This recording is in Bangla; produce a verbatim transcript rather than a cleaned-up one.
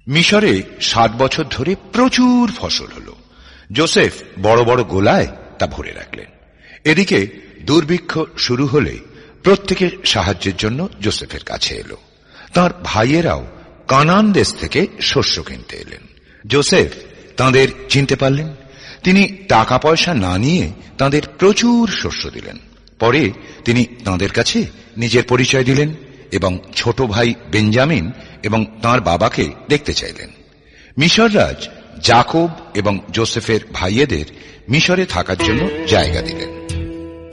মিশরে সাত বছর ধরে প্রচুর ফসল হল। যোসেফ বড় বড় গোলায় তা ভরে রাখলেন। এদিকে দুর্ভিক্ষ শুরু হলে প্রত্যেকে সাহায্যের জন্য যোসেফের কাছে এলো। তাঁর ভাইয়েরাও কানান দেশ থেকে শস্য কিনতে এলেন। যোসেফ তাঁদের চিনতে পারলেন। তিনি টাকা পয়সা না নিয়ে তাঁদের প্রচুর শস্য দিলেন। পরে তিনি তাঁদের কাছে নিজের পরিচয় দিলেন এবং ছোট ভাই বেঞ্জামিন এবং তাঁর বাবাকে দেখতে চাইলেন। মিশর রাজ যাকব এবং যোসেফের ভাইয়েদের মিশরে থাকার জন্য জায়গা দিলেন।